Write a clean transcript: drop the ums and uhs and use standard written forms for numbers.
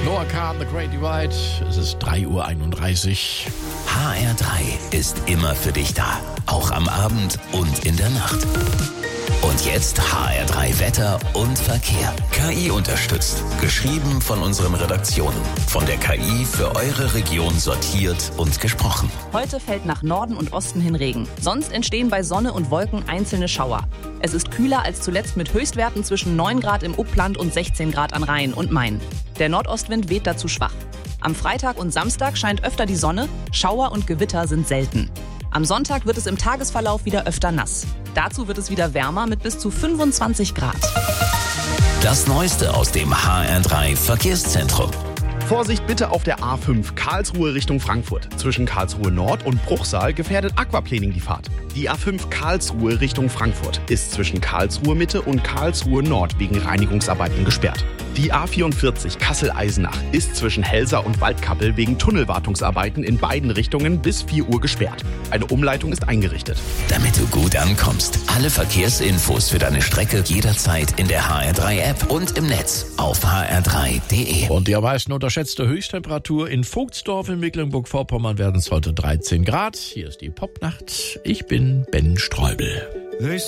Noah Kahn, The Great Divide. Es ist 3:31 Uhr. HR3 ist immer für dich da. Auch am Abend und in der Nacht. Und jetzt HR3 Wetter und Verkehr. KI unterstützt. Geschrieben von unseren Redaktionen. Von der KI für eure Region sortiert und gesprochen. Heute fällt nach Norden und Osten hin Regen. Sonst entstehen bei Sonne und Wolken einzelne Schauer. Es ist kühler als zuletzt mit Höchstwerten zwischen 9 Grad im Upland und 16 Grad an Rhein und Main. Der Nordostwind weht dazu schwach. Am Freitag und Samstag scheint öfter die Sonne, Schauer und Gewitter sind selten. Am Sonntag wird es im Tagesverlauf wieder öfter nass. Dazu wird es wieder wärmer mit bis zu 25 Grad. Das Neueste aus dem HR3 Verkehrszentrum. Vorsicht bitte auf der A5 Karlsruhe Richtung Frankfurt. Zwischen Karlsruhe Nord und Bruchsal gefährdet Aquaplaning die Fahrt. Die A5 Karlsruhe Richtung Frankfurt ist zwischen Karlsruhe Mitte und Karlsruhe Nord wegen Reinigungsarbeiten gesperrt. Die A44 Kassel-Eisenach ist zwischen Helsa und Waldkappel wegen Tunnelwartungsarbeiten in beiden Richtungen bis 4 Uhr gesperrt. Eine Umleitung ist eingerichtet. Damit du gut ankommst. Alle Verkehrsinfos für deine Strecke jederzeit in der HR3-App und im Netz auf hr3.de. Und die am meisten unterschätzte Höchsttemperatur in Vogtsdorf in Mecklenburg-Vorpommern werden es heute 13 Grad. Hier ist die Popnacht. Ich bin Ben Streubel.